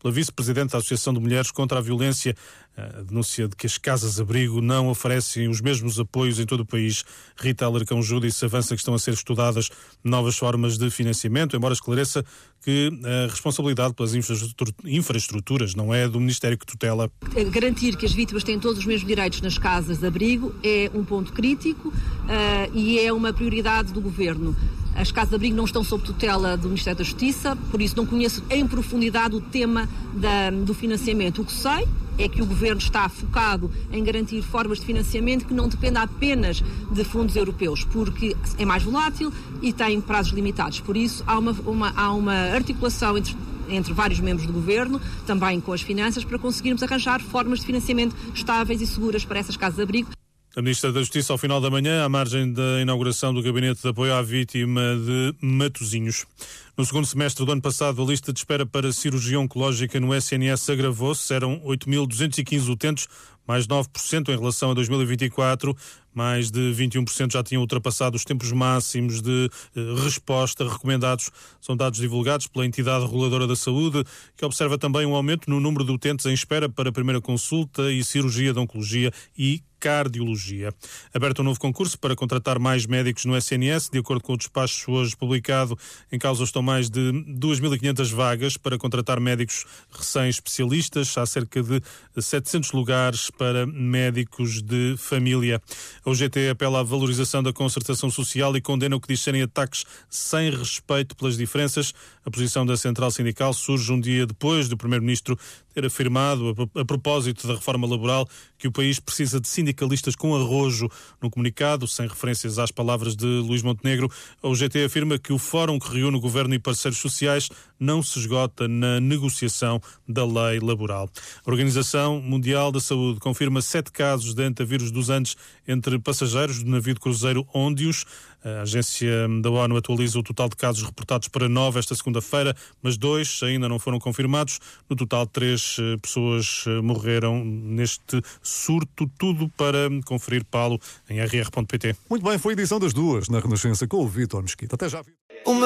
pela vice-presidente da Associação de Mulheres contra a Violência. A denúncia de que as casas-abrigo não oferecem os mesmos apoios em todo o país. Rita Alarcão Júdice avança que estão a ser estudadas novas formas de financiamento, embora esclareça que a responsabilidade pelas infraestruturas não é do Ministério que tutela. Garantir que as vítimas têm todos os mesmos direitos nas casas de abrigo é um ponto crítico e é uma prioridade do Governo. As casas de abrigo não estão sob tutela do Ministério da Justiça, por isso não conheço em profundidade o tema do financiamento. O que sei é que o Governo está focado em garantir formas de financiamento que não dependam apenas de fundos europeus, porque é mais volátil e tem prazos limitados. Por isso, há uma articulação entre vários membros do Governo, também com as finanças, para conseguirmos arranjar formas de financiamento estáveis e seguras para essas casas de abrigo. A Ministra da Justiça, ao final da manhã, à margem da inauguração do Gabinete de Apoio à Vítima de Matosinhos. No segundo semestre do ano passado, a lista de espera para cirurgia oncológica no SNS agravou-se. Eram 8.215 utentes, mais 9% em relação a 2024. Mais de 21% já tinham ultrapassado os tempos máximos de resposta recomendados. São dados divulgados pela entidade reguladora da saúde, que observa também um aumento no número de utentes em espera para a primeira consulta e cirurgia de oncologia e cardiologia. Aberto um novo concurso para contratar mais médicos no SNS. De acordo com o despacho hoje publicado, em causa estão mais de 2.500 vagas para contratar médicos recém-especialistas. Há cerca de 700 lugares para médicos de família. A UGT apela à valorização da concertação social e condena o que diz serem ataques sem respeito pelas diferenças. A posição da Central Sindical surge um dia depois do Primeiro-Ministro ter afirmado, a propósito da reforma laboral, que o país precisa de sindicalistas com arrojo. No comunicado, sem referências às palavras de Luís Montenegro, a UGT afirma que o fórum que reúne o Governo e parceiros sociais não se esgota na negociação da lei laboral. A Organização Mundial da Saúde confirma 7 casos de antavírus dos Andes entre passageiros do navio de cruzeiro Óndios. A agência da ONU atualiza o total de casos reportados para 9 esta segunda-feira, mas 2 ainda não foram confirmados. No total, 3 pessoas morreram neste surto. Tudo para conferir, Paulo, em rr.pt. Muito bem, foi a edição das 2 na Renascença com o Vítor Mesquita. Até já, Vítor.